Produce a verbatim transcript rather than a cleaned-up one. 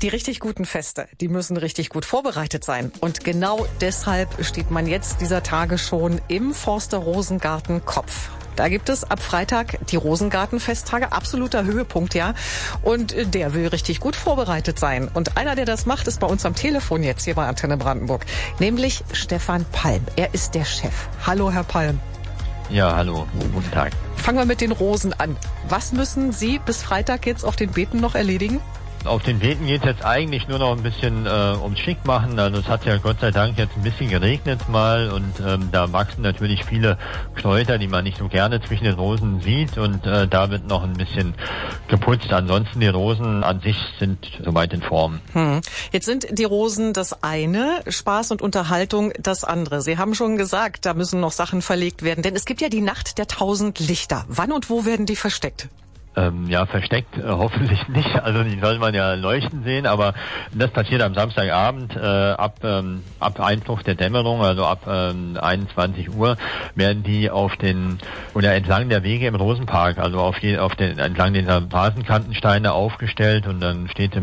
Die richtig guten Feste, die müssen richtig gut vorbereitet sein. Und genau deshalb steht man jetzt dieser Tage schon im Forster Rosengarten Kopf. Da gibt es ab Freitag die Rosengartenfesttage, absoluter Höhepunkt, ja. Und der will richtig gut vorbereitet sein. Und einer, der das macht, ist bei uns am Telefon jetzt hier bei Antenne Brandenburg, nämlich Stefan Palm. Er ist der Chef. Hallo, Herr Palm. Ja, hallo, guten Tag. Fangen wir mit den Rosen an. Was müssen Sie bis Freitag jetzt auf den Beeten noch erledigen? Auf den Beeten geht es jetzt eigentlich nur noch ein bisschen äh, ums Schickmachen. Also es hat ja Gott sei Dank jetzt ein bisschen geregnet mal und ähm, da wachsen natürlich viele Kräuter, die man nicht so gerne zwischen den Rosen sieht und äh, da wird noch ein bisschen geputzt. Ansonsten die Rosen an sich sind soweit in Form. Hm. Jetzt sind die Rosen das eine, Spaß und Unterhaltung das andere. Sie haben schon gesagt, da müssen noch Sachen verlegt werden, denn es gibt ja die Nacht der tausend Lichter. Wann und wo werden die versteckt? Ähm, ja, versteckt äh, hoffentlich nicht. Also die soll man ja leuchten sehen, aber das passiert am Samstagabend äh, ab ähm, ab Einbruch der Dämmerung, also ab ähm, einundzwanzig Uhr werden die auf den oder entlang der Wege im Rosenpark, also auf je, auf den entlang dieser Rasenkantensteine aufgestellt und dann steht im